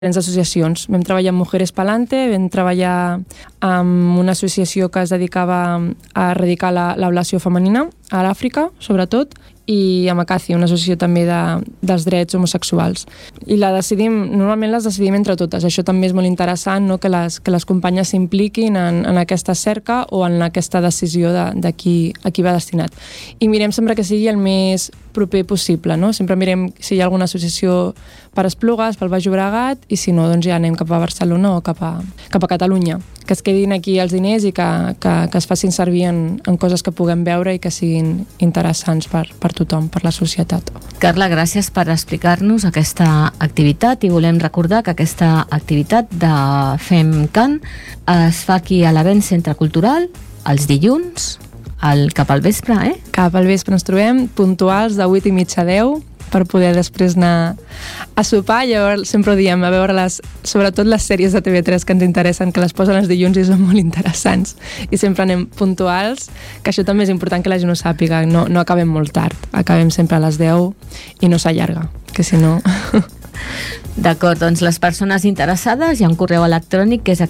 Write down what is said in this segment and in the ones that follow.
associacions. Vam treballar amb Mujeres Palante, vam treballar amb una associació que es dedicava a erradicar l'ablació femenina a l'Àfrica, sobretot, i amb Acaci, una associació també dels drets homosexuals. I normalment les decidim entre totes. Això també és molt interessant, no? que les companyes s'impliquin en aquesta cerca o en aquesta decisió de qui va destinat. I mirem sempre que sigui el més proper possible, no? Sempre mirem si hi ha alguna associació per Esplugues, pel Baix Llobregat, i si no, doncs ja anem cap a Barcelona o cap a Catalunya. Que es quedin aquí els diners i que es facin servir en coses que puguem veure i que siguin interessants per tothom, per la societat. Carla, gràcies per explicar-nos aquesta activitat, i volem recordar que aquesta activitat de FemCan es fa aquí a l'Avenç Centre Cultural els dilluns cap al vespre, Cap al vespre ens trobem puntuals de 8:30 a 10 per poder després anar a sopar. Llavors sempre ho diem, a veure sobretot les sèries de TV3 que ens interessen, que les posen els dilluns i són molt interessants, i sempre anem puntuals, que això també és important que la gent ho sàpiga, no acabem molt tard, acabem sempre a les 10 i no s'allarga, que si no... D'acord, doncs les persones interessades hi ha un correu electrònic que és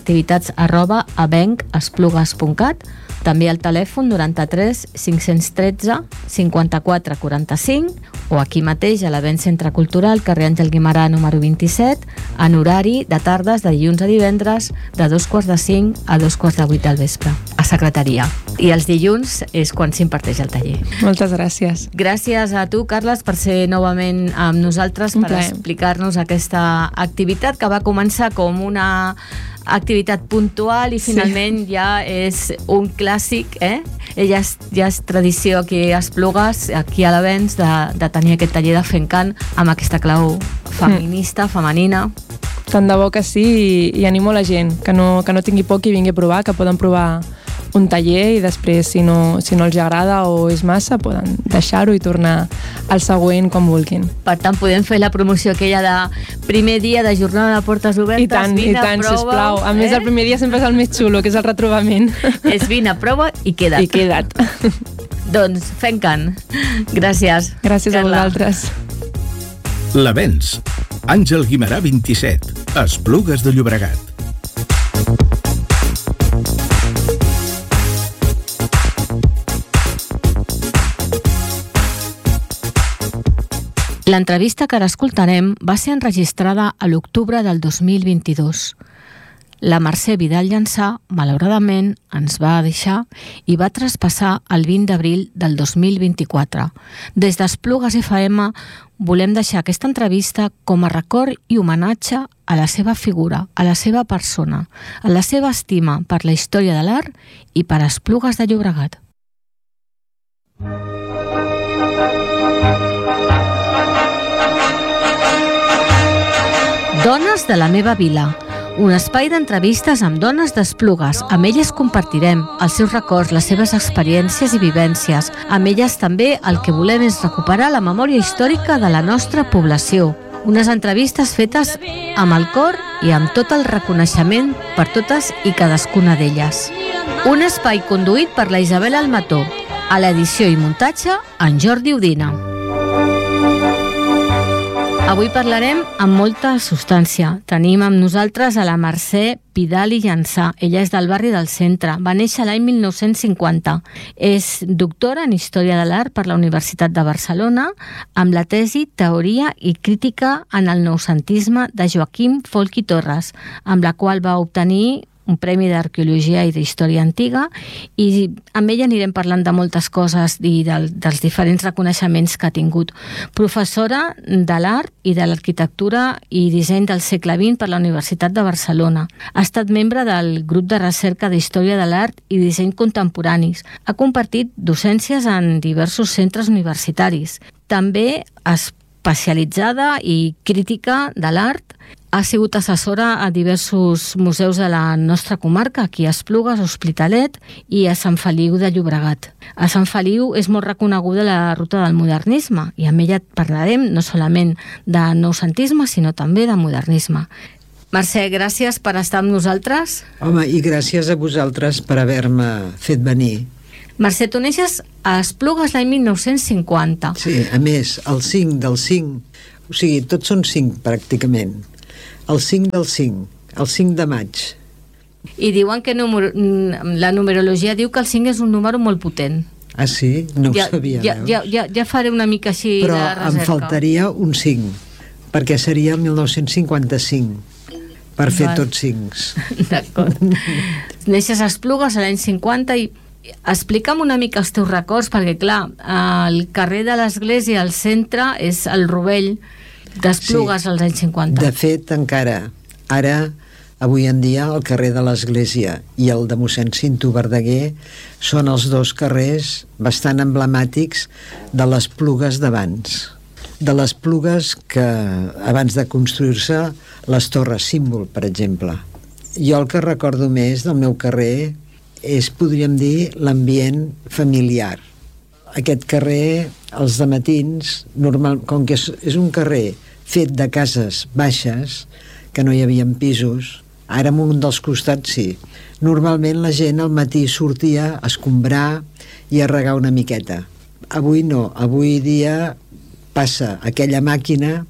activitats@avenc-esplugues.cat, també al telèfon 93 513 54 45 o aquí mateix a l'Avenç Centre Cultural, carrer Àngel Guimerà número 27, en horari de tardes de dilluns a divendres de 2:45 a 2:45 del vespre, a secretaria. I els dilluns és quan s'imparteix el taller. Moltes gràcies. Gràcies a tu, Carles, per ser novament amb nosaltres, per explicar-nos aquesta activitat que va començar com una activitat puntual i finalment ja és un clàssic, ja és tradició aquí a Esplugues, aquí a l'Avenç, de tenir aquest taller de FemCan amb aquesta clau feminista, femenina. Tant de bo que sí, i animo la gent que no tingui por, que vingui a provar, que poden provar un taller i després si no els agrada o és massa poden deixar-ho i tornar al següent quan vulguin. Per tant, podem fer la promoció aquella de primer dia de jornada de portes obertes. I tant, sisplau. A més, el primer dia sempre és el més xulo, que és el retrobament. És vine a prova i queda't. I queda't. Doncs FemCan. Gràcies. Gràcies, Carla. A vosaltres. L'Avenç. Àngel Guimerà 27, Esplugues de Llobregat. L'entrevista que ara escoltarem va ser enregistrada a l'octubre del 2022. La Mercè Vidal Llançà, malauradament, ens va deixar i va traspassar el 20 d'abril del 2024. Des d'Esplugues FM volem deixar aquesta entrevista com a record i homenatge a la seva figura, a la seva persona, a la seva estima per la història de l'art i per Esplugues de Llobregat. Dones de la meva vila, un espai d'entrevistes amb dones d'Esplugues. Amb elles compartirem els seus records, les seves experiències i vivències. Amb elles també el que volem és recuperar la memòria històrica de la nostra població. Unes entrevistes fetes amb el cor i amb tot el reconeixement per totes i cadascuna d'elles. Un espai conduït per la Isabel Almató. A l'edició i muntatge, en Jordi Udina. Avui parlarem amb molta substància. Tenim amb nosaltres a la Mercè Vidal i Llançà. Ella és del barri del Centre. Va néixer l'any 1950. És doctora en Història de l'Art per la Universitat de Barcelona, amb la tesi Teoria i Crítica en el Noucentisme de Joaquim Folch i Torres, amb la qual va obtenir un premi d'Arqueologia i d'Història Antiga, i amb ella anirem parlant de moltes coses i dels diferents reconeixements que ha tingut. Professora de l'art i de l'arquitectura i disseny del segle XX per la Universitat de Barcelona. Ha estat membre del grup de recerca d'Història de l'Art i Disseny Contemporanis. Ha compartit docències en diversos centres universitaris. També especialitzada i crítica de l'art. Ha sigut assessora a diversos museus de la nostra comarca, aquí a Esplugues, Hospitalet i a Sant Feliu de Llobregat. A Sant Feliu és molt reconeguda la ruta del modernisme i amb ella parlarem no solament de noucentisme, sinó també de modernisme. Mercè, gràcies per estar amb nosaltres. Home, i gràcies a vosaltres per haver-me fet venir. Mercè, tu neixes a Esplugues l'any 1950. Sí, a més, el 5 del 5, o sigui, tots són 5 pràcticament. El 5 del 5, el 5 de maig. I diuen que la numerologia diu que el 5 és un número molt potent. Ah, sí? No ho sabia, veus? Ja faré una mica així de recerca. Però em faltaria un 5, perquè seria el 1955, per fer tots 5. D'acord. Neixes a Esplugues a l'any 50 i explica'm una mica els teus records, perquè clar, el carrer de l'Església al centre és el rovell d'Esplugues als anys 50. De fet, encara, ara, avui en dia, el carrer de l'Església i el de mossèn Cinto Verdaguer són els dos carrers bastant emblemàtics de les Plugues d'abans. De les Plugues que, abans de construir-se, les Torres Símbol, per exemple. Jo el que recordo més del meu carrer és, podríem dir, l'ambient familiar. Aquest carrer, els dematins, com que és un carrer fet de cases baixes, que no hi havia pisos, ara en un dels costats sí. Normalment la gent al matí sortia a escombrar i a regar una miqueta. Avui no, avui dia passa aquella màquina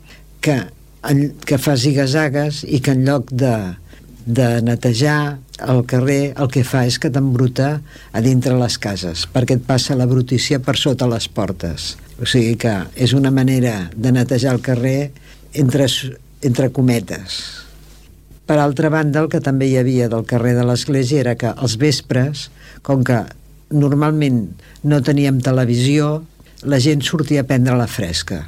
que fa zigazagues i que en lloc de netejar el carrer el que fa és que t'embruta a dintre les cases, perquè et passa la brutícia per sota les portes. O sigui que és una manera de netejar el carrer entre cometes. Per altra banda, el que també hi havia del carrer de l'Església era que als vespres, com que normalment no teníem televisió, la gent sortia a prendre la fresca.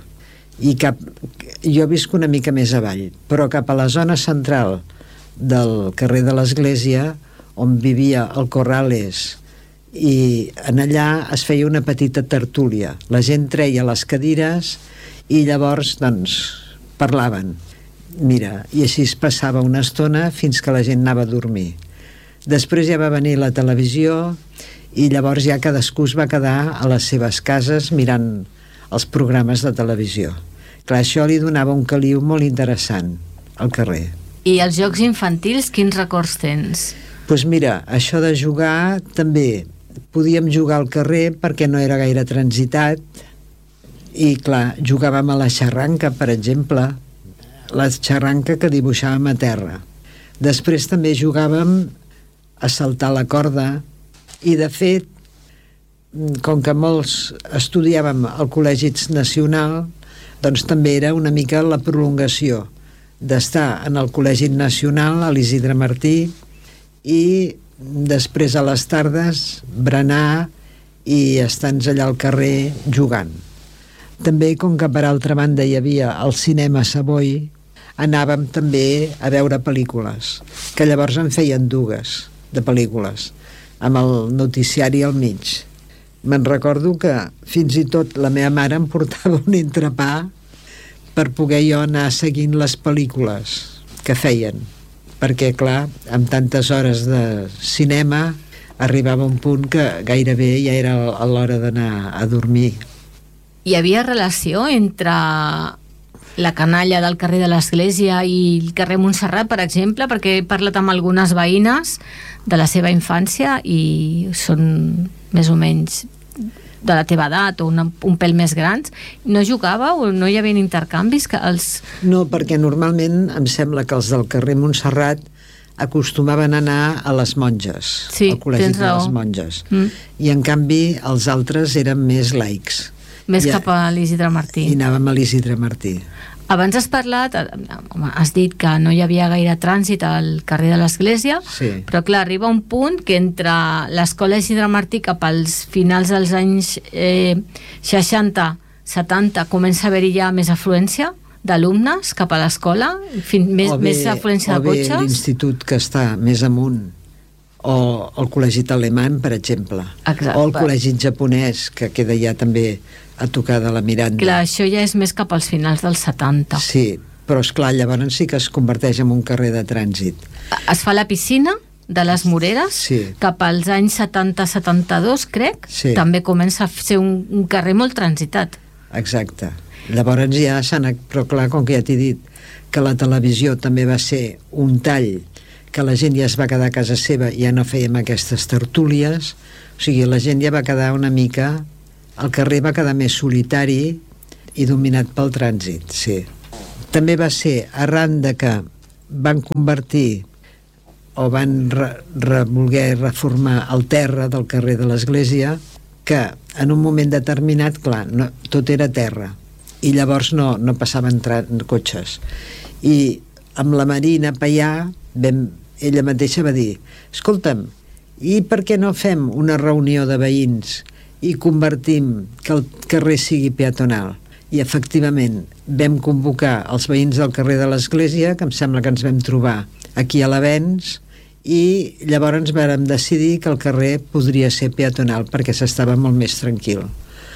Jo visc una mica més avall, però cap a la zona central del carrer de l'Església, on vivia el Corrales, i en allà es feia una petita tertúlia. La gent treia les cadires i llavors, doncs, parlaven. Mira, i així es passava una estona fins que la gent anava a dormir. Després ja va venir la televisió i llavors ja cadascú es va quedar a les seves cases mirant els programes de televisió. Clar, això li donava un caliu molt interessant al carrer. I els jocs infantils, quins records tens? Doncs mira, això de jugar també podíem jugar al carrer perquè no era gaire transitat i clar, jugàvem a la xarranca, per exemple, la xarranca que dibuixàvem a terra. Després també jugàvem a saltar la corda i de fet, com que molts estudiàvem al Col·legi Nacional, doncs també era una mica la prolongació d'estar en el Col·legi Nacional a l'Isidre Martí i després a les tardes berenar i estar-nos allà al carrer jugant. També, com que per altra banda hi havia el cinema Savoy, anàvem també a veure pel·lícules, que llavors en feien dues de pel·lícules, amb el noticiari al mig. Me'n recordo que fins i tot la meva mare em portava un entrepà per poder jo anar seguint les pel·lícules que feien, perquè clar, amb tantes hores de cinema arribava un punt que gairebé ja era a l'hora d'anar a dormir. Hi havia relació entre la canalla del carrer de l'Església i el carrer Montserrat, per exemple, perquè he parlat amb algunes veïnes de la seva infància i són més o menys de la teva edat o un pèl més grans. No jugava o no hi havia intercanvis? No, perquè normalment em sembla que els del carrer Montserrat acostumaven a anar a les monges, sí, al col·legi de les monges. I en canvi els altres eren més laics. Més cap a l'Isidre Martí. I anàvem a l'Isidre Martí. Abans has parlat, has dit que no hi havia gaire trànsit al carrer de l'Església, sí. Però clar, arriba un punt que entre l'escola Isidre Martí cap als finals dels anys 60-70 comença a haver-hi ja més afluència d'alumnes cap a l'escola, més afluència de cotxes. O bé l'institut que està més amunt, o el col·legi alemany, per exemple. Exacte. O el col·legi japonès, que queda ja també a tocar de la Miranda. Clar, això ja és més cap als finals dels 70. Sí, però esclar, llavors sí que es converteix en un carrer de trànsit. Es fa la piscina de les Moreres, sí. Cap als anys 70-72, crec, sí. També comença a ser un carrer molt transitat. Exacte. Llavors ja però clar, com que ja t'he dit que la televisió també va ser un tall, que la gent ja es va quedar a casa seva i ja no fèiem aquestes tertúlies, o sigui, la gent ja va quedar una mica, el carrer va quedar més solitari i dominat pel trànsit, sí. També va ser arran de que van convertir o van voler reformar el terra del carrer de l'Església, que en un moment determinat, clar, tot era terra, i llavors no passaven cotxes. I amb la Marina Paià, ella mateixa va dir: escolta'm, i per què no fem una reunió de veïns i convertim que el carrer sigui peatonal? I efectivament vam convocar els veïns del carrer de l'Església, que em sembla que ens vam trobar aquí a l'Avenç, i llavors vàrem decidir que el carrer podria ser peatonal perquè s'estava molt més tranquil.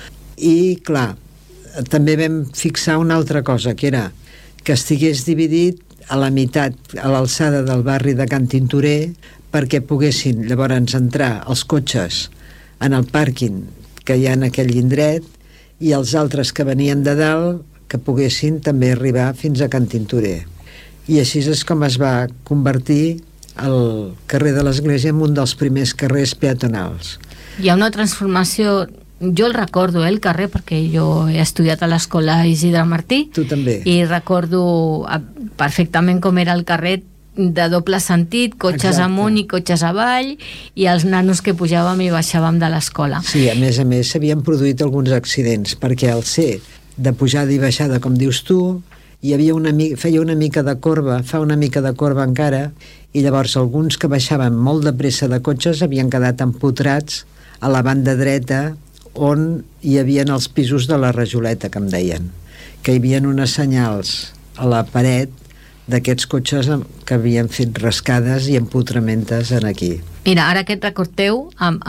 I clar, també vam fixar una altra cosa, que era que estigués dividit a la meitat, a l'alçada del barri de Can Tintorer, perquè poguessin llavors entrar els cotxes en el pàrquing que hi ha en aquell indret, i els altres que venien de dalt que poguessin també arribar fins a Can Tintorer. I així és com es va convertir el carrer de l'Església en un dels primers carrers peatonals. Hi ha una transformació, jo el recordo, el carrer, perquè jo he estudiat a l'escola Isidre Martí. Tu també. I recordo perfectament com era el carrer, de doble sentit, cotxes Exacte. amunt i cotxes avall, i els nanos que pujàvem i baixàvem de l'escola. Sí, a més s'havien produït alguns accidents, perquè al ser de pujada i baixada, com dius tu, hi havia feia una mica de corba, fa una mica de corba encara, i llavors alguns que baixaven molt de pressa de cotxes havien quedat empotrats a la banda dreta, on hi havien els pisos de la Rajoleta, que em deien, que hi havia uns senyals a la paret d'aquests cotxes que havien fet rascades i empotramentes en aquí. Mira, ara aquest record teu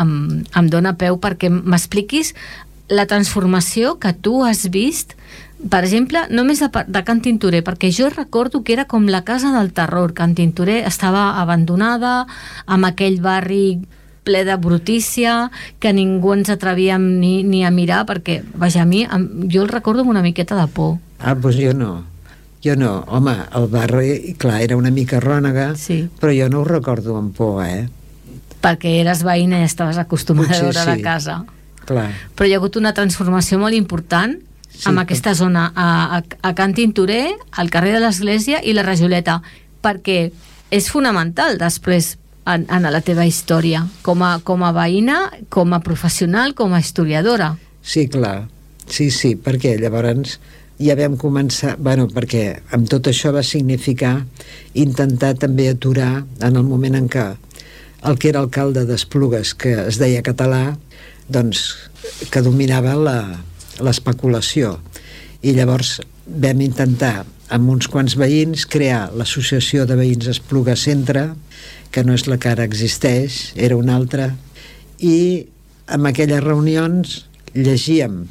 em dona peu perquè m'expliquis la transformació que tu has vist, per exemple, només de Can Tintorer, perquè jo recordo que era com la casa del terror. Can Tintorer estava abandonada, amb aquell barri ple de brutícia, que ningú ens atrevíem ni a mirar, perquè, vaja, jo el recordo amb una miqueta de por. Ah, doncs jo no. Home, el barri, clar, era una mica rònega, sí. Però jo no ho recordo amb por, Perquè eres veïna i estaves acostumada a veure sí. la casa. Clar. Però hi ha hagut una transformació molt important amb aquesta zona, a Can Tintorer, al carrer de l'Església i la Rajoleta, perquè és fonamental després en la teva història, com a veïna, com a professional, com a historiadora. Sí, clar. Sí, perquè llavors ja vam començar, perquè amb tot això va significar intentar també aturar en el moment en què el que era alcalde d'Esplugues, que es deia Català, doncs que dominava l'especulació, i llavors vam intentar amb uns quants veïns crear l'associació de veïns Esplugues Centre, que no és la que ara existeix, era una altra, i en aquelles reunions llegíem,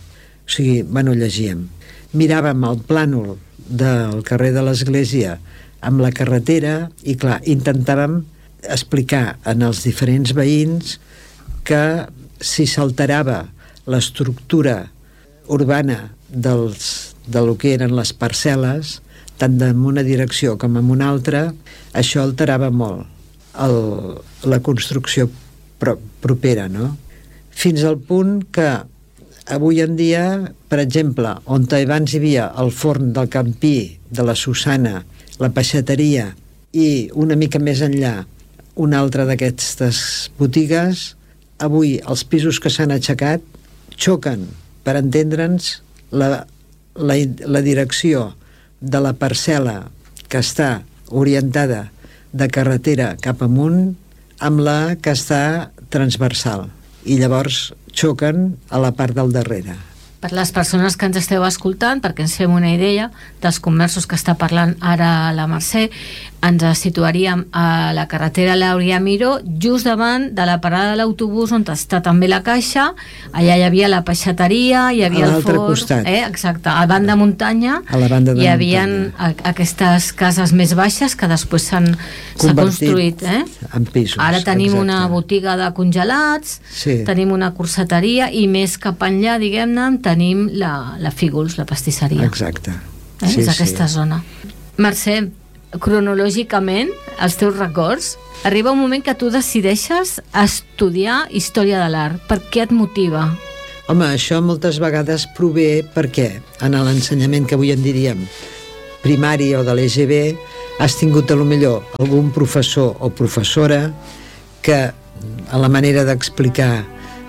miràvem el plànol del carrer de l'Església amb la carretera i, clar, intentàvem explicar en els diferents veïns que si s'alterava l'estructura urbana de lo que eren les parcel·les, tant en una direcció com en una altra, això alterava molt la construcció propera, no? Fins al punt que avui en dia, per exemple, on abans hi havia el forn del Campí, de la Susana, la peixateria i una mica més enllà una altra d'aquestes botigues, avui els pisos que s'han aixecat xoquen, per entendre'ns, la direcció de la parcel·la que està orientada de carretera cap amunt amb la que està transversal, i llavors xoquen a la part del darrere. Per les persones que ens esteu escoltant, perquè ens fem una idea dels comerços que està parlant ara la Mercè, ens situaríem a la carretera Lauria Miró, just davant de la parada de l'autobús on està també la caixa. Allà hi havia la peixateria, hi havia el forn, costat. Exacte, a banda de muntanya, hi havia aquestes cases més baixes que després s'han construït en pisos. Ara tenim una botiga de congelats, tenim una corseteria i més cap enllà, diguem-ne, tenim la Fígols, la pastisseria. Exacte. És aquesta zona. Mercè, cronològicament, els teus records, arriba un moment que tu decideixes estudiar Història de l'Art. Per què et motiva? Home, això moltes vegades prové perquè en l'ensenyament que avui en diríem primari o de l'EGB has tingut a lo millor algun professor o professora que a la manera d'explicar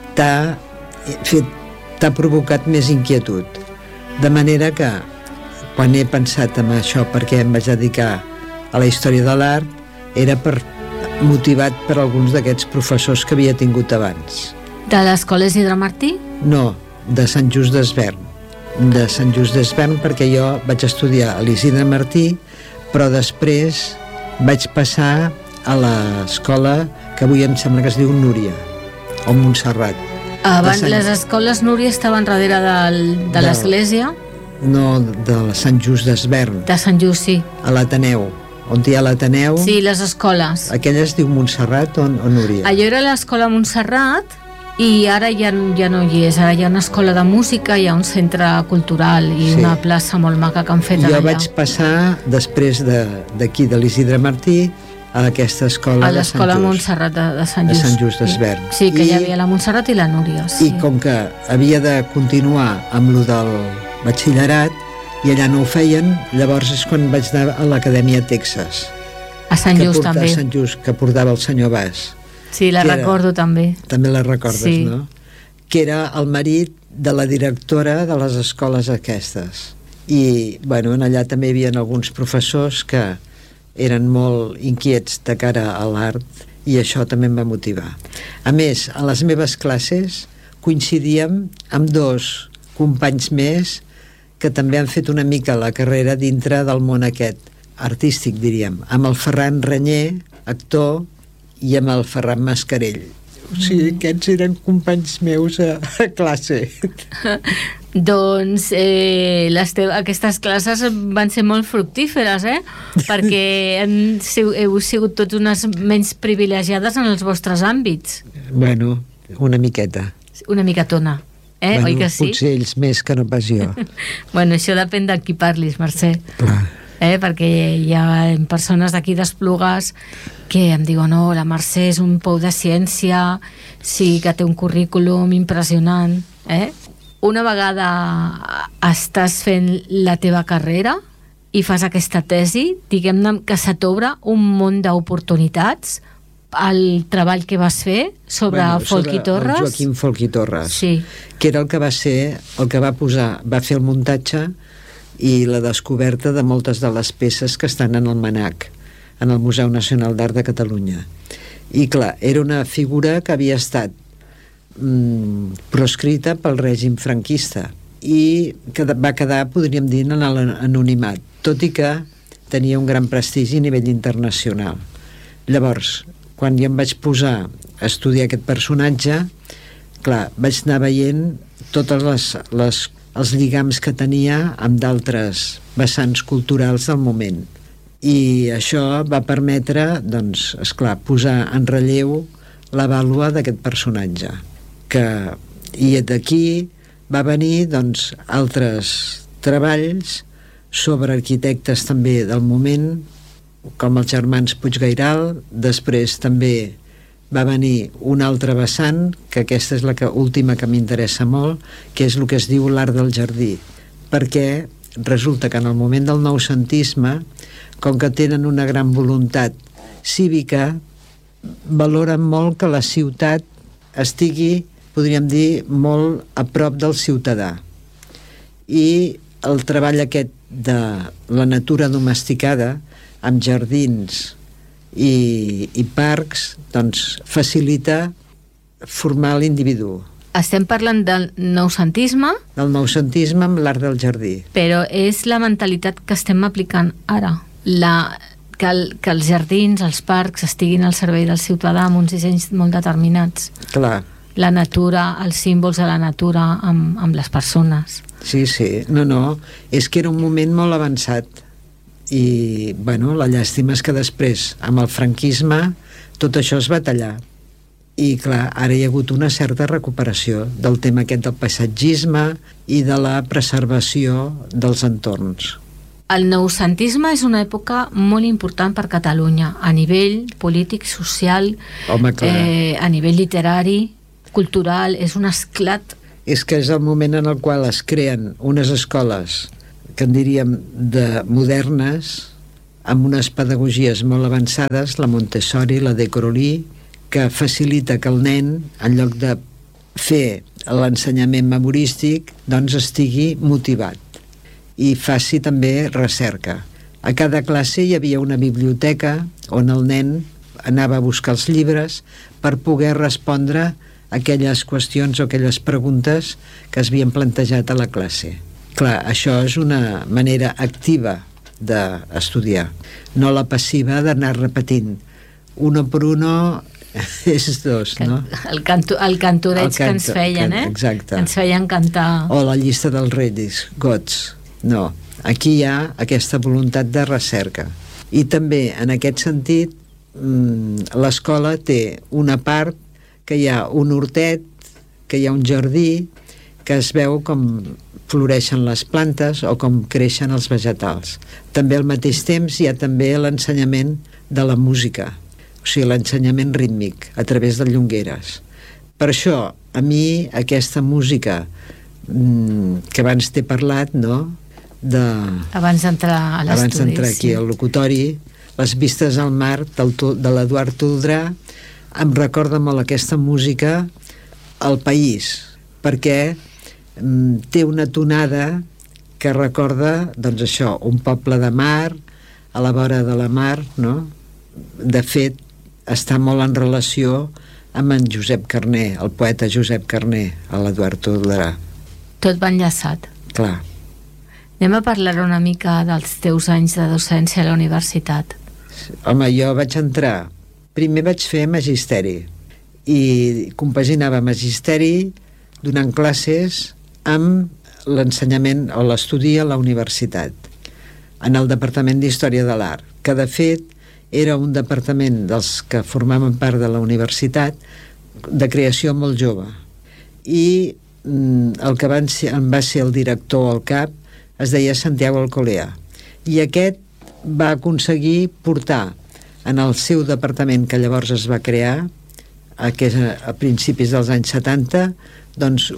t'ha provocat més inquietud, de manera que quan he pensat en això, perquè em vaig dedicar a la història de l'art, era motivat per alguns d'aquests professors que havia tingut abans. De l'Escola Isidre Martí? No, de Sant Just Desvern. De Sant Just Desvern, perquè jo vaig estudiar a l'Isidre Martí, però després vaig passar a l'escola que avui em sembla que es diu Núria, o Montserrat. Abans les escoles Núria estaven darrere de l'església? No, de Sant Just Desvern. De Sant Just, sí. A l'Ateneu, on hi ha l'Ateneu. Sí, les escoles. Aquella es diu Montserrat o Núria? Allò era l'escola Montserrat i ara ja no hi és. Ara hi ha una escola de música, hi ha un centre cultural i una plaça molt maca que han fet allà. Jo vaig passar després d'aquí, de l'Isidre Martí, a aquesta escola a l'escola Montserrat de Sant Just. De Sant Just Desvern. Sí, que hi havia la Montserrat i la Núria. Sí. I com que havia de continuar amb lo del batxillerat i allà no ho feien, llavors és quan vaig anar a l'Acadèmia Texas. A Sant Just també. A Sant Just, que portava el senyor Bas. Sí, la recordo també. També la recordes, sí. No? Que era el marit de la directora de les escoles aquestes. I, bueno, allà també hi havia alguns professors que eren molt inquiets de cara a l'art i això també em va motivar. A més, a les meves classes coincidíem amb dos companys més que també han fet una mica la carrera dintre del món aquest artístic, diríem, amb el Ferran Renyer, actor, i amb el Ferran Mascarell. O sigui, aquests eren companys meus a classe. Doncs aquestes classes van ser molt fructíferes, perquè heu sigut tots unes menys privilegiades en els vostres àmbits. Bueno, una miqueta. Una micatona, bueno, oi que sí? Potser ells més que no pas jo. Bueno, això depèn de qui parlis, Mercè. Clar. Perquè hi ha persones d'aquí d'Esplugues que em diuen la Mercè és un pou de ciència, sí que té un currículum impressionant. Una vegada estàs fent la teva carrera i fas aquesta tesi, diguem-ne que se t'obre un munt d'oportunitats. El treball que vas fer sobre Folchi Torres, el Joaquim Folchi Torres, sí. Que era el que va ser el que va fer el muntatge i la descoberta de moltes de les peces que estan en el MNAC, en el Museu Nacional d'Art de Catalunya. I clar, era una figura que havia estat proscrita pel règim franquista i que va quedar, podríem dir, en l'anonimat, tot i que tenia un gran prestigi a nivell internacional. Llavors, quan jo em vaig posar a estudiar aquest personatge, clar, vaig anar veient totes els lligams que tenia amb d'altres vessants culturals del moment. I això va permetre, doncs, esclar, posar en relleu la vàlua d'aquest personatge. I d'aquí va venir, doncs, altres treballs sobre arquitectes també del moment, com els germans Puiggairal. Després també va venir un altre vessant, que aquesta és la última que m'interessa molt, que és el que es diu l'art del jardí, perquè resulta que en el moment del noucentisme, com que tenen una gran voluntat cívica, valoren molt que la ciutat estigui, podríem dir, molt a prop del ciutadà. I el treball aquest de la natura domesticada, amb jardins i parcs, doncs facilita formar l'individu. Estem parlant del noucentisme? Del noucentisme amb l'art del jardí. Però és la mentalitat que estem aplicant ara. Que els jardins, els parcs, estiguin al servei del ciutadà amb uns dissenys molt determinats. Clar. La natura, els símbols de la natura amb les persones. Sí, sí. No. És que era un moment molt avançat. I, bueno, la llàstima és que després, amb el franquisme, tot això es va tallar. I, clar, ara hi ha hagut una certa recuperació del tema aquest del paisatgisme i de la preservació dels entorns. El noucentisme és una època molt important per Catalunya, a nivell polític, social, a nivell literari, cultural, és un esclat. És que és el moment en el qual es creen unes escoles que en diríem de modernes, amb unes pedagogies molt avançades, la Montessori, la de Crowley, que facilita que el nen, en lloc de fer l'ensenyament memorístic, doncs estigui motivat i faci també recerca. A cada classe hi havia una biblioteca on el nen anava a buscar els llibres per poder respondre aquelles qüestions o aquelles preguntes que es havien plantejat a la classe. Clar, això és una manera activa d'estudiar, no la passiva d'anar repetint. Uno per uno és dos, no? El cantoreig que ens feien, exacte. Que ens feien cantar. O la llista dels reis, gots. No, aquí hi ha aquesta voluntat de recerca. I també, en aquest sentit, l'escola té una part que hi ha un hortet, que hi ha un jardí, que es veu com floreixen les plantes o com creixen els vegetals. També al mateix temps hi ha també l'ensenyament de la música, o sigui, l'ensenyament rítmic a través de llongueres. Per això, a mi, aquesta música que abans t'he parlat, no?, abans d'entrar a l'estudi, abans d'entrar aquí al locutori, les vistes al mar de l'Eduard Toldrà, em recorda molt aquesta música al país, perquè té una tonada que recorda, doncs això, un poble de mar, a la vora de la mar, no? De fet, està molt en relació amb en Josep Carner, el poeta Josep Carner, a l'Eduard Toldrà. Tot va enllaçat. Clar. Anem a parlar una mica dels teus anys de docència a la universitat. Home, jo vaig entrar... Primer vaig fer magisteri i compaginava magisteri donant classes amb l'ensenyament o l'estudi a la universitat, en el Departament d'Història de l'Art, que de fet era un departament dels que formaven part de la universitat de creació molt jove. I el que em va ser el director al cap es deia Santiago Alcolea, i aquest va aconseguir portar en el seu departament, que llavors es va crear a principis dels anys 70, doncs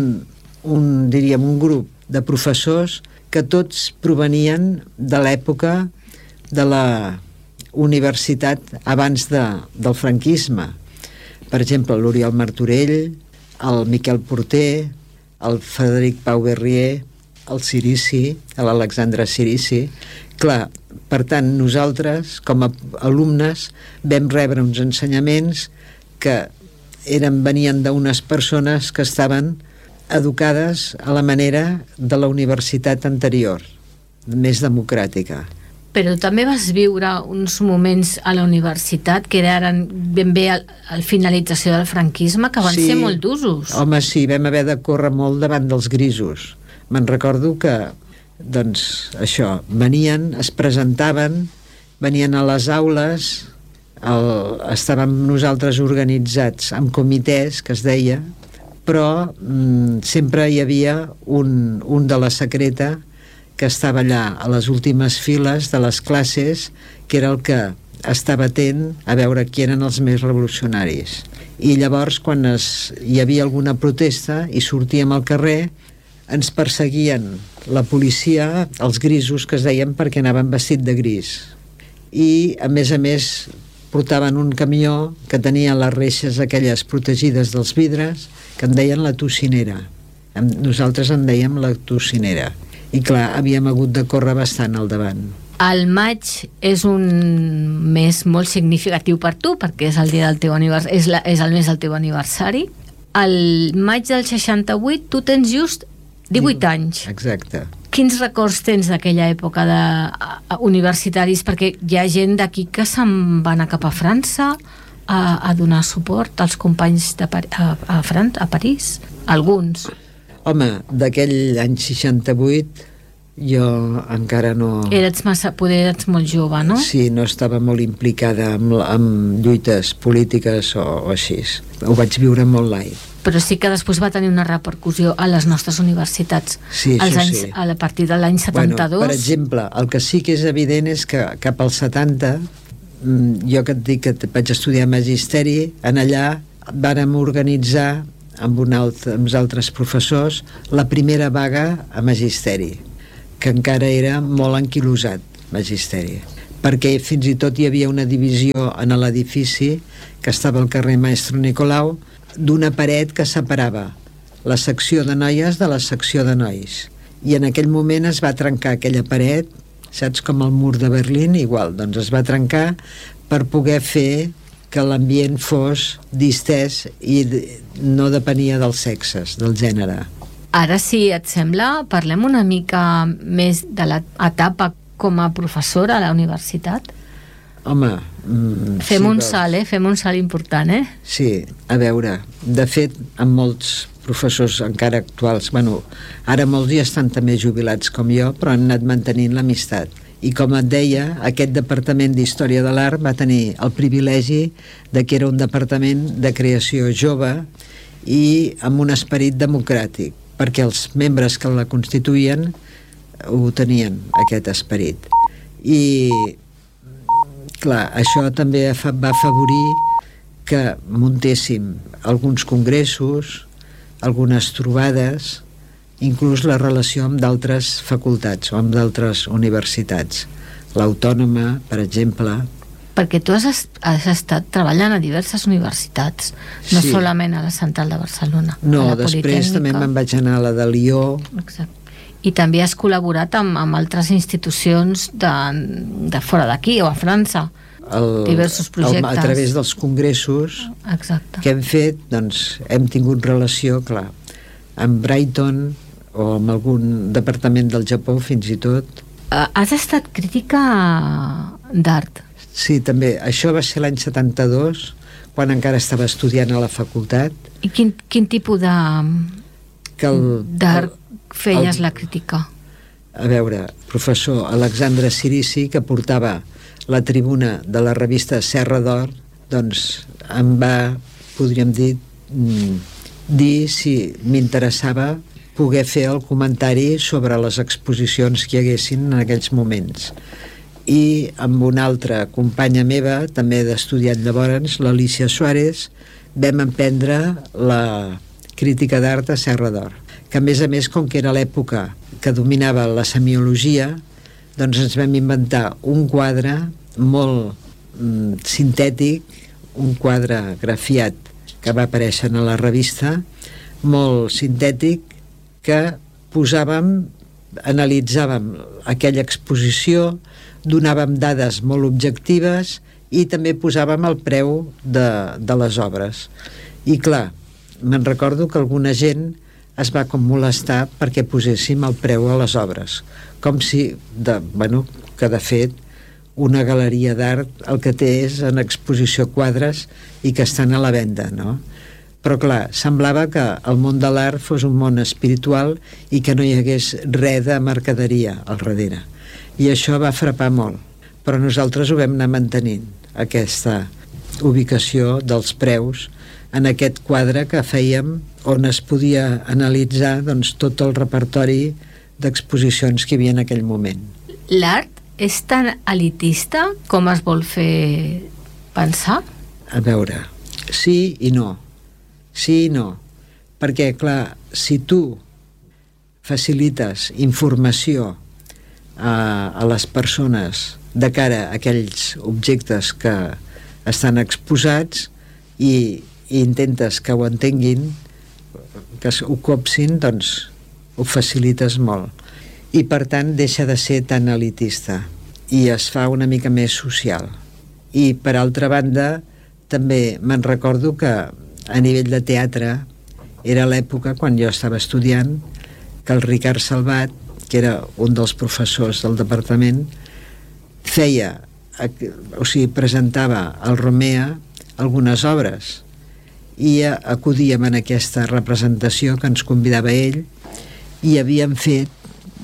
diríem un grup de professors que tots provenien de l'època de la universitat abans del franquisme. Per exemple, l'Oriol Martorell, el Miquel Porter, el Frederic Pau Berrier, el Cirici, l'Alexandre Cirici. Clar, per tant, nosaltres, com a alumnes, vam rebre uns ensenyaments que venien d'unes persones que estaven educades a la manera de la universitat anterior, més democràtica. Però també vas viure uns moments a la universitat que eren ben bé a la finalització del franquisme, que van ser molt d'usos. Home, sí, vam haver de córrer molt davant dels grisos. Me'n recordo que, doncs, això, venien, es presentaven, venien a les aules, estàvem nosaltres organitzats en comitès, que es deia, però sempre hi havia un de la secreta que estava allà a les últimes files de les classes, que era el que estava atent a veure qui eren els més revolucionaris. I llavors, quan hi havia alguna protesta i sortíem al carrer, ens perseguien la policia, els grisos que es deien, perquè anaven vestit de gris. I, a més, portaven un camió que tenia les reixes aquelles protegides dels vidres, que en deien la tocinera. Nosaltres en dèiem la tocinera. I clar, havíem hagut de córrer bastant al davant. El maig és un mes molt significatiu per tu, perquè és el dia del teu aniversari, és el mes del teu aniversari. El maig del 68 tu tens just 18 anys. Exacte. Quins records tens d'aquella època universitaris? Perquè hi ha gent d'aquí que se'n va anar cap a França a donar suport als companys a París. Alguns. Home, d'aquell any 68 jo encara no... Poder eres molt jove, no? Sí, no estava molt implicada amb lluites polítiques o així. Ho vaig viure molt light. Però sí que després va tenir una repercussió a les nostres universitats. Sí, això sí. A partir de l'any 72... Per exemple, el que sí que és evident és que cap als 70, jo que et dic que vaig estudiar magisteri, en allà vàrem organitzar amb els altres professors la primera vaga a magisteri, que encara era molt anquilosat, magisteri. perquè fins i tot hi havia una divisió en l'edifici, que estava al carrer Maestro Nicolau, d'una paret que separava la secció de noies de la secció de nois. I en aquell moment es va trencar aquella paret, saps, com el mur de Berlín, igual, doncs es va trencar per poder fer que l'ambient fos distès i no depenia dels sexes, del gènere. Ara, si et sembla, parlem una mica més de l'etapa com a professora a la universitat. Home... Fem un salt, Fem un salt important, Sí, a veure, de fet, amb molts professors encara actuals, bueno, ara molts ja estan també jubilats com jo, però han anat mantenint l'amistat. I com et deia, aquest departament d'Història de l'Art va tenir el privilegi de que era un departament de creació jove i amb un esperit democràtic, perquè els membres que la constituïen ho tenien, aquest esperit. I clar, això també va afavorir que muntéssim alguns congressos, algunes trobades, inclús la relació amb d'altres facultats o amb d'altres universitats. L'Autònoma, per exemple. Perquè tu has estat treballant a diverses universitats, no solament a la Central de Barcelona. No, després també me'n vaig anar a la de Lió. Exacte. I també has col·laborat amb altres institucions de fora d'aquí o a França. Diversos projectes. A través dels congressos. Exacte. Que hem fet, doncs, hem tingut relació, clar, amb Brighton o amb algun departament del Japó, fins i tot. Has estat crítica d'art. Sí, també. Això va ser l'any 72, quan encara estava estudiant a la facultat. I quin tipus d'art feies la crítica? A veure, professor Alexandre Cirici, que portava la tribuna de la revista Serra d'Or, doncs em va, podríem dir si m'interessava poder fer el comentari sobre les exposicions que hi haguessin en aquells moments. I amb una altra companya meva, també d'estudiant llavors, l'Alicia Suárez, vam emprendre la crítica d'art a Serra d'Or, que a més, com que era l'època que dominava la semiologia, doncs ens vam inventar un quadre molt sintètic, un quadre grafiat que va aparèixer a la revista, molt sintètic, que analitzàvem aquella exposició, donàvem dades molt objectives i també posàvem el preu de les obres. I clar, me'n recordo que alguna gent es va com molestar perquè poséssim el preu a les obres, com si, que de fet una galeria d'art el que té és en exposició quadres i que estan a la venda, no? Però clar, semblava que el món de l'art fos un món espiritual i que no hi hagués res de mercaderia al darrere. I això va frapar molt, però nosaltres ho vam anar mantenint, aquesta ubicació dels preus en aquest quadre que fèiem, on es podia analitzar doncs, tot el repertori d'exposicions que hi havia en aquell moment. L'art és tan elitista com es vol fer pensar? A veure, sí i no. Sí i no. Perquè, clar, si tu facilites informació a les persones de cara a aquells objectes que estan exposats i intentes que ho entenguin, que ho copsin, doncs ho facilites molt. I per tant deixa de ser tan elitista i es fa una mica més social. I per altra banda també me'n recordo que a nivell de teatre era l'època quan jo estava estudiant que el Ricard Salvat, que era un dels professors del departament, presentava al Romea algunes obres i acudíem en aquesta representació que ens convidava ell i havíem fet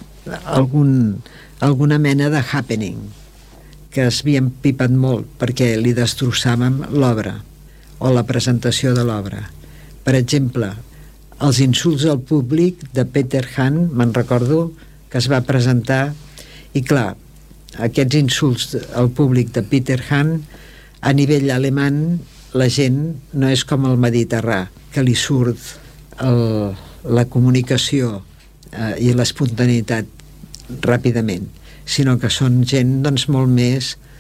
alguna mena de happening que es havien pipat molt perquè li destrossàvem l'obra o la presentació de l'obra. Per exemple, els insults al públic de Peter Hahn, me'n recordo que es va presentar i clar, aquests insults al públic de Peter Hahn a nivell alemany la gent no és com el mediterrà, que li surt la comunicació i l'espontaneïtat ràpidament, sinó que són gent doncs, molt més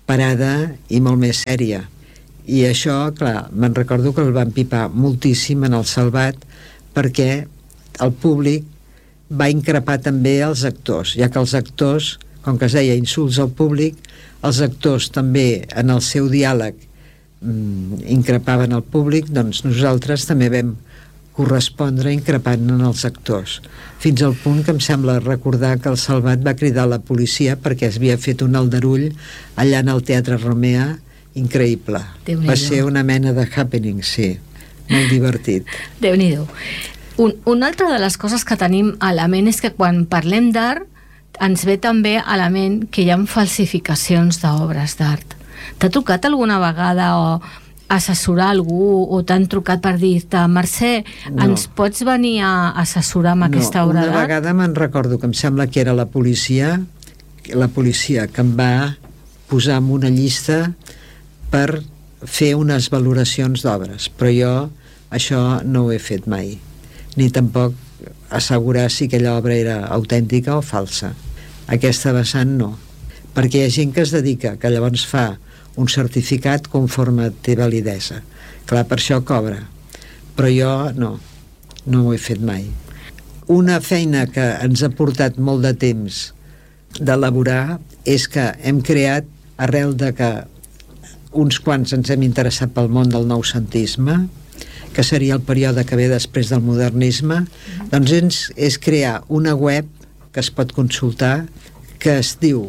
parada i molt més sèria. I això, clar, me'n recordo que el van pipar moltíssim en el Salvat, perquè el públic va increpar també els actors, ja que els actors, com que es deia insults al públic, els actors també en el seu diàleg increpaven el públic, doncs nosaltres també vam correspondre increpant en els actors, fins al punt que em sembla recordar que el Salvat va cridar a la policia perquè es havia fet un aldarull allà en el Teatre Romea increïble. Va ser una mena de happening, sí, molt divertit. Déu-n'hi-do. Una altra de les coses que tenim a la ment és que quan parlem d'art ens ve també a la ment que hi ha falsificacions d'obres d'art. T'ha trucat alguna vegada o assessorar algú o t'han trucat per dir-te Mercè, ens pots venir a assessorar amb aquesta obra d'art? Una vegada me'n recordo que em sembla que era la policia que em va posar en una llista per fer unes valoracions d'obres, però jo això no ho he fet mai, ni tampoc assegurar si aquella obra era autèntica o falsa. Aquesta vessant no, perquè hi ha gent que es dedica, que llavors fa un certificat conforme té validesa. Clar, per això cobra. Però jo no ho he fet mai. Una feina que ens ha portat molt de temps d'elaborar és que hem creat, arrel de que uns quants ens hem interessat pel món del noucentisme, que seria el període que ve després del modernisme, doncs és crear una web que es pot consultar que es diu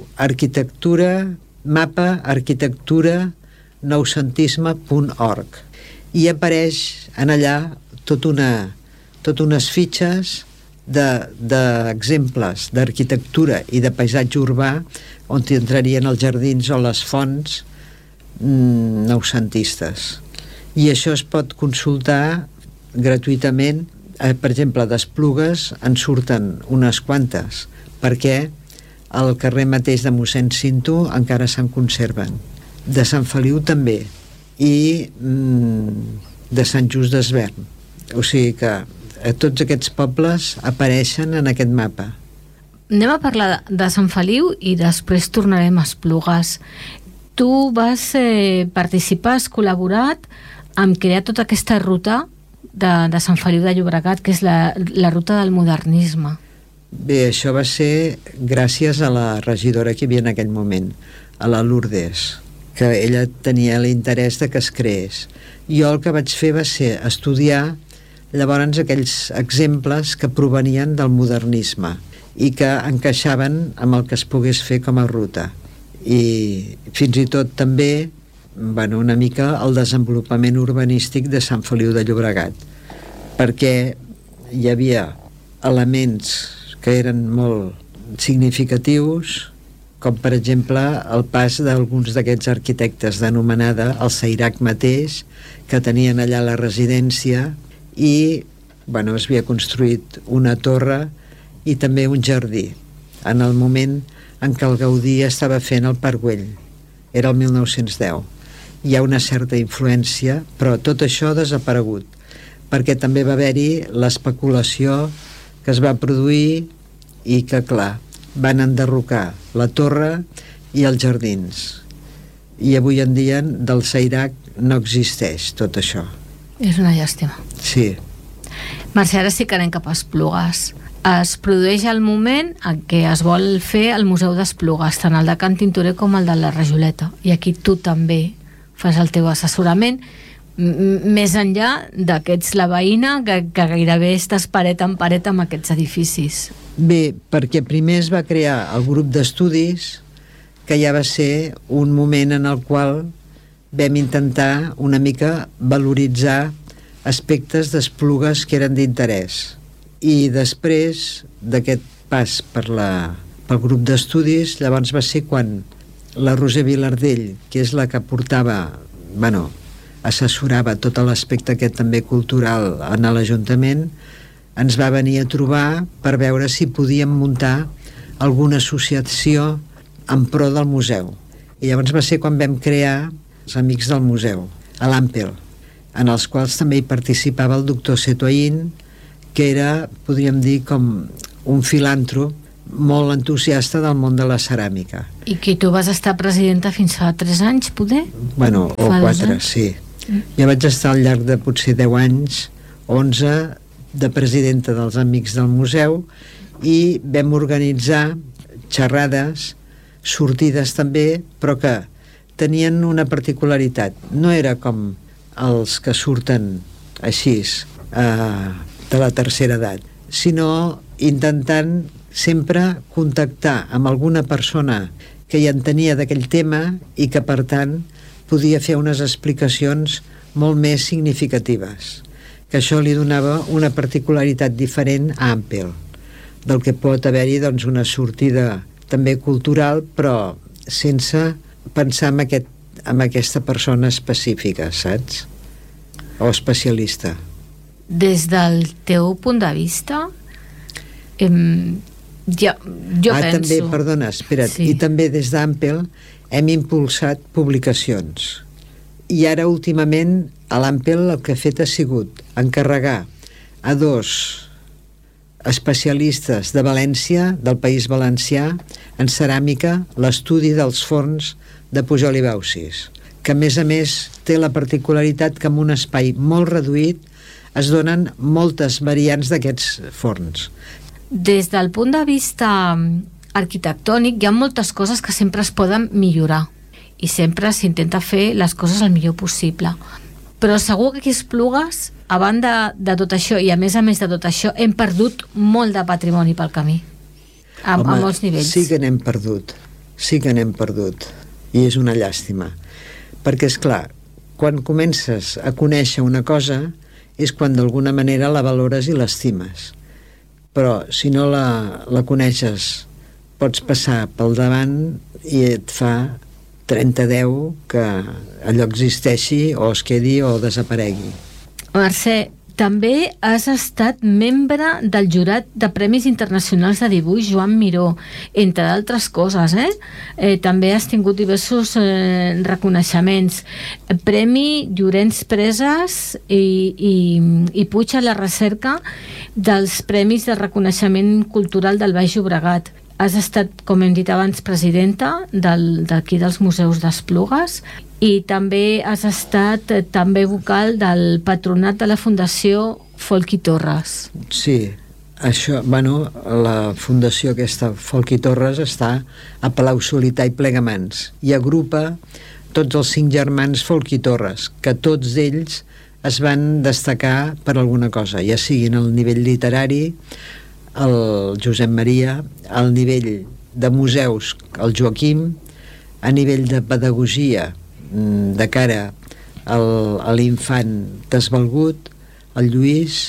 mapa arquitectura noucentisme.org, i apareix en allà tot unes fitxes d'exemples d'arquitectura i de paisatge urbà on entrarien els jardins o les fonts noucentistes, i això es pot consultar gratuïtament. Per exemple, d'Esplugues en surten unes quantes, perquè al carrer mateix de mossèn Cinto encara se'n conserven, de Sant Feliu també, i de Sant Just d'Esvern. O sigui que tots aquests pobles apareixen en aquest mapa. Anem a parlar de Sant Feliu i després tornarem a Esplugues. Tu vas participar, has col·laborat amb crear tota aquesta ruta de Sant Feliu de Llobregat, que és la ruta del modernisme. Bé, això va ser gràcies a la regidora que hi havia en aquell moment, a la Lourdes, que ella tenia l'interès de que es creés. Jo el que vaig fer va ser estudiar llavors aquells exemples que provenien del modernisme i que encaixaven amb el que es pogués fer com a ruta. I fins i tot també una mica el desenvolupament urbanístic de Sant Feliu de Llobregat, perquè hi havia elements que eren molt significatius, com per exemple el pas d'alguns d'aquests arquitectes d'anomenada el Seirac mateix, que tenien allà la residència, i es havia construït una torre i també un jardí en el moment en què el Gaudí estava fent el Parc Güell. Era el 1910. Hi ha una certa influència, però tot això ha desaparegut, perquè també va haver-hi l'especulació que es va produir i que, clar, van enderrocar la torre i els jardins. I avui en dia del Seirac no existeix tot això. És una llàstima. Sí. Mercè, ara sí que anem cap a Esplugues. Es produeix el moment en què es vol fer el Museu d'Esplugues, tant el de Can Tintorer com el de la Rajoleta. I aquí tu també fas el teu assessorament, més enllà d'aquests la veïna, que gairebé estàs paret en paret amb aquests edificis. Bé, perquè primer es va crear el grup d'estudis, que ja va ser un moment en el qual vam intentar una mica valoritzar aspectes d'Esplugues que eren d'interès. I després d'aquest pas pel grup d'estudis, llavors va ser quan la Roser Vilardell, que és la que portava, assessorava tot l'aspecte aquest també cultural en l'Ajuntament, ens va venir a trobar per veure si podíem muntar alguna associació en pro del museu. I llavors va ser quan vam crear els Amics del Museu, a l'Ampel, en els quals també hi participava el doctor Setoín, que era, podríem dir, com un filàntrop molt entusiasta del món de la ceràmica. I que tu vas estar presidenta fins fa 3 anys, poder? Bueno, o 4, sí. Jo vaig estar al llarg de potser 10 anys, 11, de presidenta dels Amics del Museu, i vam organitzar xerrades, sortides també, però que tenien una particularitat. No era com els que surten així de la tercera edat, sinó intentant sempre contactar amb alguna persona que hi entenia d'aquell tema i que, per tant, podia fer unes explicacions molt més significatives, que això li donava una particularitat diferent a Ampel, del que pot haver-hi doncs, una sortida també cultural, però sense pensar en aquesta persona específica, saps? O especialista. Des del teu punt de vista, jo penso... També, perdona, espera't, sí. I també des d'Ampel hem impulsat publicacions. I ara, últimament, a l'Ampel el que ha fet ha sigut encarregar a 2 especialistes de València, del País Valencià, en ceràmica, l'estudi dels forns de Pujol i Baucis, que a més té la particularitat que en un espai molt reduït es donen moltes variants d'aquests forns. Des del punt de vista arquitectònic hi ha moltes coses que sempre es poden millorar i sempre s'intenta fer les coses el millor possible, però segur que aquí a Esplugues, a banda de tot això i a més de tot això, hem perdut molt de patrimoni pel camí a molts nivells. Sí que n'hem perdut i és una llàstima, perquè és clar, quan comences a conèixer una cosa és quan d'alguna manera la valores i l'estimes, però si no la coneixes pots passar pel davant i et fa 30-10 que allò existeixi o es quedi o desaparegui. Mercè, també has estat membre del jurat de Premis Internacionals de Dibuix Joan Miró, entre d'altres coses, també has tingut diversos reconeixements. Premi Llorenç Presas i Puig a la recerca dels Premis de Reconeixement Cultural del Baix Llobregat. Has estat, com hem dit abans, presidenta d'aquí dels Museus d'Esplugues i també has estat també vocal del patronat de la Fundació Folch i Torres. Sí, això, la fundació aquesta Folch i Torres està a Palau-solità i Plegamans i agrupa tots els 5 germans Folch i Torres, que tots ells es van destacar per alguna cosa, ja siguin al nivell literari, el Josep Maria, al nivell de museus, el Joaquim, a nivell de pedagogia, de cara a l'infant desvalgut, el Lluís,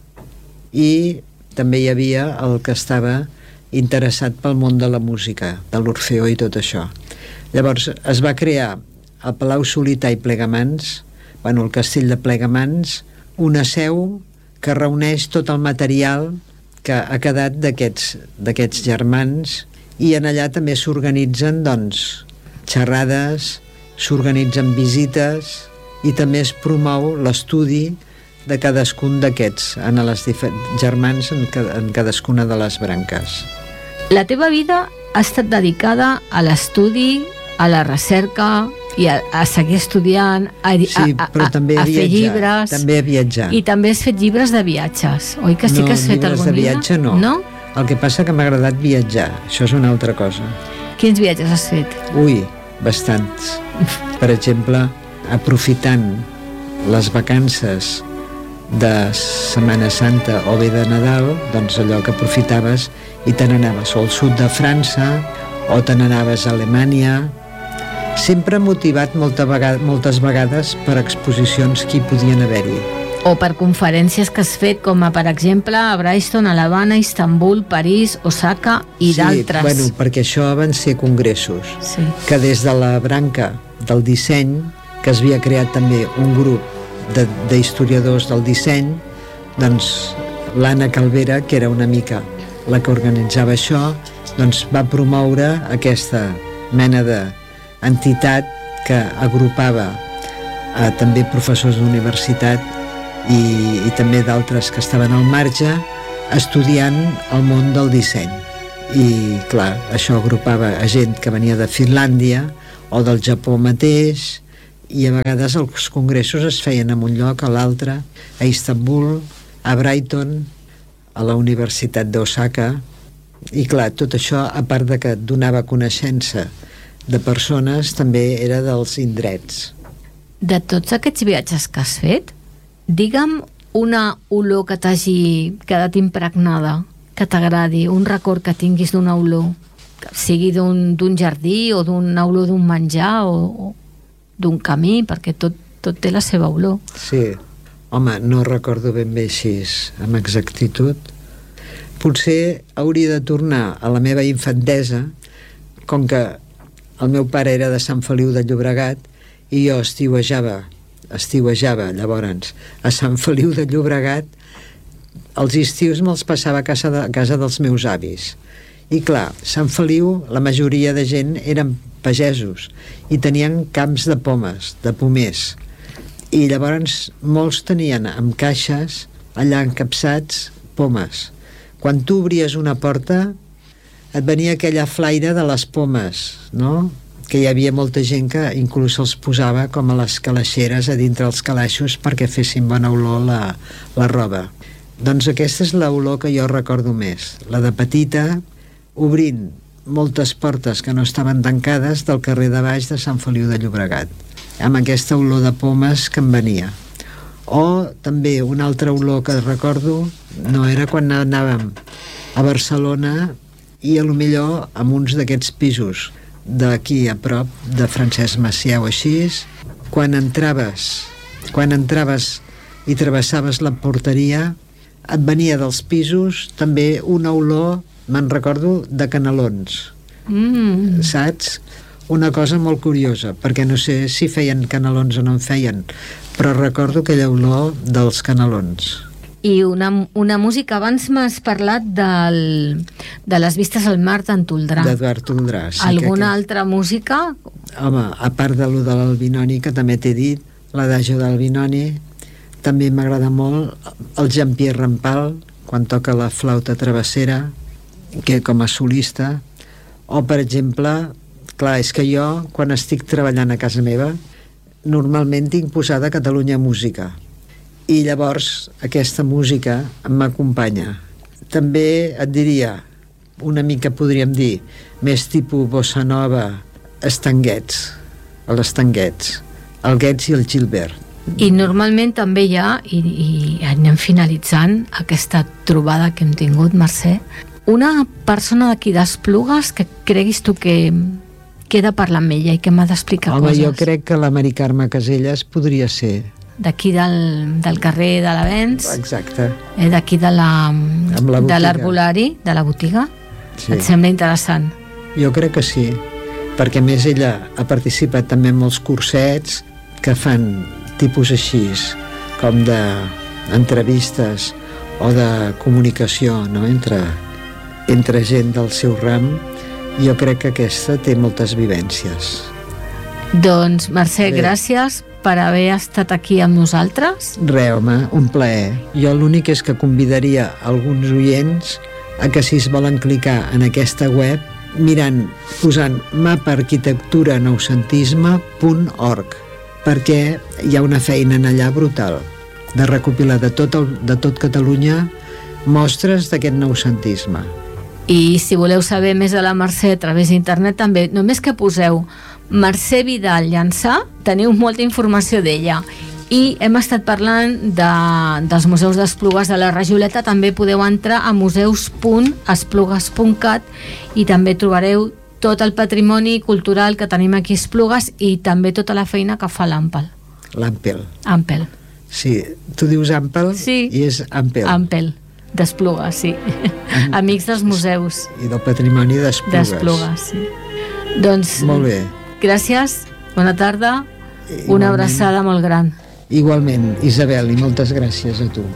i també hi havia el que estava interessat pel món de la música, de l'Orfeó i tot això. Llavors es va crear a Palau-solità i Plegamans, el castell de Plegamans, una seu que reuneix tot el material que ha quedat d'aquests germans, i en allà també s'organitzen xerrades, s'organitzen visites i també es promou l'estudi de cadascun d'aquests en els germans en cadascuna de les branques. La teva vida ha estat dedicada a l'estudi, a la recerca i a seguir estudiant, a fer llibres, també a viatjar. I també has fet llibres de viatges, oi que sí que has fet algun llibre? No, llibres de viatge no. El que passa que m'ha agradat viatjar, això és una altra cosa. Quins viatges has fet? Ui, bastants. Per exemple, aprofitant les vacances de Setmana Santa o bé de Nadal, doncs allò que aprofitaves i te n'anaves al sud de França o te n'anaves a Alemanya, sempre motivat moltes vegades per exposicions que hi podien haver-hi. O per conferències que has fet, com per exemple a Brighton, a l'Havana, Istanbul, París, Osaka i d'altres. Sí, perquè això van ser congressos, que des de la branca del disseny, que es havia creat també un grup d'historiadors del disseny, doncs l'Anna Calvera, que era una mica la que organitzava això, doncs va promoure aquesta mena d'entitat que agrupava també professors d'universitat i també d'altres que estaven al marge estudiant el món del disseny. I clar, això agrupava a gent que venia de Finlàndia o del Japó mateix, i a vegades els congressos es feien en un lloc, a l'altre, a Istanbul, a Brighton, a la Universitat d'Osaka. I clar, tot això, a part de que donava coneixença de persones, també era dels indrets. De tots aquests viatges que has fet, digue'm una olor que t'hagi quedat impregnada, que t'agradi, un record que tinguis d'una olor, que sigui d'un jardí o d'una olor d'un menjar o d'un camí, perquè tot té la seva olor. Sí, home, no recordo ben bé així, amb exactitud. Potser hauria de tornar a la meva infantesa, com que el meu pare era de Sant Feliu de Llobregat i jo estiuejava llavors a Sant Feliu de Llobregat. Els estius me'ls passava a casa dels meus avis. I clar, Sant Feliu, la majoria de gent eren pagesos i tenien camps de pomes, de pomers. I llavors molts tenien amb caixes, allà encapçats, pomes. Quan tu obries una porta, et venia aquella flaire de les pomes, no?, que hi havia molta gent que inclús els posava com a les calaixeres a dintre els calaixos perquè fessin bona olor la roba. Doncs aquesta és l'olor que jo recordo més, la de petita, obrint moltes portes que no estaven tancades del carrer de baix de Sant Feliu de Llobregat, amb aquesta olor de pomes que em venia. O també una altra olor que recordo, no era quan anàvem a Barcelona i a lo millor amb uns d'aquests pisos d'aquí a prop de Francesc Macià o així, quan entraves i travessaves la porteria, et venia dels pisos també una olor, me'n recordo, de canelons. Saps? Una cosa molt curiosa, perquè no sé si feien canelons o no en feien, però recordo aquella olor dels canelons. I una música, abans m'has parlat de les vistes al mar d'en Toldrà. D'Eduard Toldrà, sí. Alguna altra música? Home, a part de lo de l'Albinoni, que també t'he dit, l'adagio d'Albinoni, també m'agrada molt el Jean-Pierre Rampal, quan toca la flauta travessera, que com a solista, o per exemple, clar, és que jo, quan estic treballant a casa meva, normalment tinc posada Catalunya Música, i llavors aquesta música m'acompanya. També et diria, una mica podríem dir, més tipus bossa nova, estanguets, el Guets i el Gilbert. I normalment també hi ha, i anem finalitzant aquesta trobada que hem tingut, Mercè, una persona d'aquí d'Esplugues que creguis tu que he de parlar amb ella i que m'ha d'explicar coses. Home, jo crec que la Mari Carme Caselles podria ser. D'aquí del carrer de l'Avenç. Exacte. D'aquí de l'arbolari, de la botiga. Sí. Et sembla interessant? Jo crec que sí, perquè a més ella ha participat també en molts cursets que fan tipus així, com d'entrevistes o de comunicació, no?, entre gent del seu ram. Jo crec que aquesta té moltes vivències. Doncs, Mercè, gràcies per haver estat aquí amb nosaltres. Res, home, un plaer. Jo l'únic és que convidaria alguns oients a que si es volen clicar en aquesta web, posant mapaarquitecturanoucentisme.org, perquè hi ha una feina en allà brutal de recopilar de tot Catalunya mostres d'aquest noucentisme. I si voleu saber més de la Mercè a través d'internet també, només que poseu Mercè Vidal Llançà, teniu molta informació d'ella. I hem estat parlant dels museus d'Esplugues de la Rajoleta. També podeu entrar a museus.esplugues.cat i també trobareu tot el patrimoni cultural que tenim aquí a Esplugues i també tota la feina que fa l'Ampel. Ampel. Sí, tu dius Ampel, sí, i és Ampel. Ampel, d'Esplugues, sí. Amics dels museus. I del patrimoni d'Esplugues. Sí. Doncs, molt bé. Gràcies, bona tarda, una abraçada molt gran. Igualment, Isabel, i moltes gràcies a tu.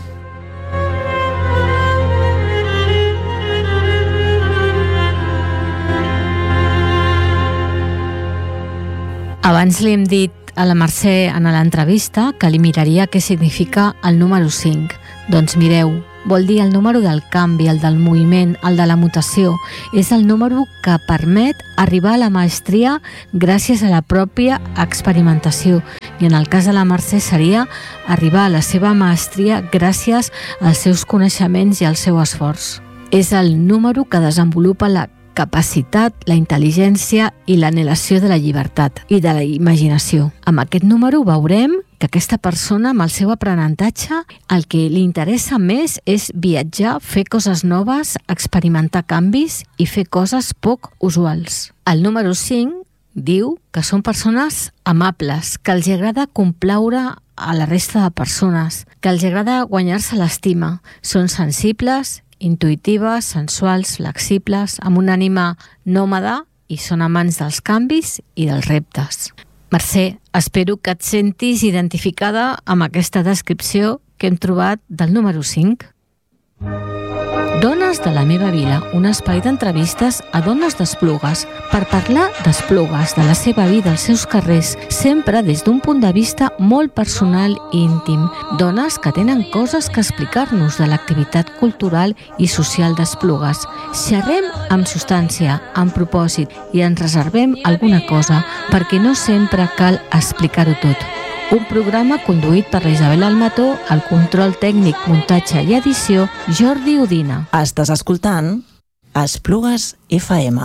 Abans li hem dit a la Mercè en l'entrevista que li miraria què significa el número 5. Doncs mireu, vol dir el número del canvi, el del moviment, el de la mutació. És el número que permet arribar a la maestria gràcies a la pròpia experimentació. I en el cas de la Mercè seria arribar a la seva maestria gràcies als seus coneixements i al seu esforç. És el número que desenvolupa la capacitat, la intel·ligència i l'anhelació de la llibertat i de la imaginació. Amb aquest número veurem que aquesta persona, amb el seu aprenentatge, el que li interessa més és viatjar, fer coses noves, experimentar canvis i fer coses poc usuals. El número 5 diu que són persones amables, que els agrada complaure a la resta de persones, que els agrada guanyar-se l'estima. Són sensibles, intuïtives, sensuals, flexibles, amb una ànima nòmada i són amants dels canvis i dels reptes. Mercè, espero que et sentis identificada amb aquesta descripció que hem trobat del número 5. Dones de la meva vila, un espai d'entrevistes a dones d'Esplugues per parlar d'Esplugues, de la seva vida, els seus carrers, sempre des d'un punt de vista molt personal i íntim. Dones que tenen coses que explicar-nos de l'activitat cultural i social d'Esplugues. Xerrem amb substància, amb propòsit i ens reservem alguna cosa perquè no sempre cal explicar-ho tot. Un programa conduït per la Isabel Almató, el control tècnic, muntatge i edició, Jordi Udina. Estàs escoltant Esplugues FM.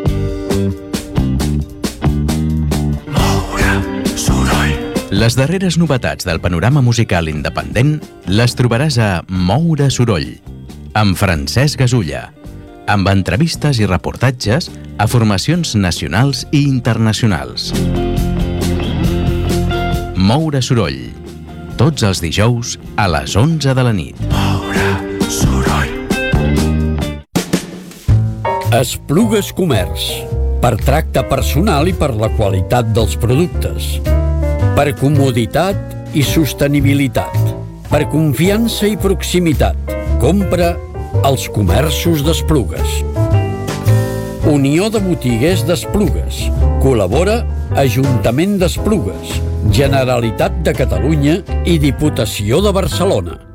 Les darreres novetats del panorama musical independent les trobaràs a Moure Soroll, amb Francesc Gasulla, amb entrevistes i reportatges a formacions nacionals i internacionals. Moure Soroll, tots els dijous a les 11 de la nit. Moure Soroll. Esplugues Comerç, per tracte personal i per la qualitat dels productes, per comoditat i sostenibilitat, per confiança i proximitat. Compra als comerços d'Esplugues. Unió de Botiguers d'Esplugues. Col·labora Ajuntament d'Esplugues, Generalitat de Catalunya i Diputació de Barcelona.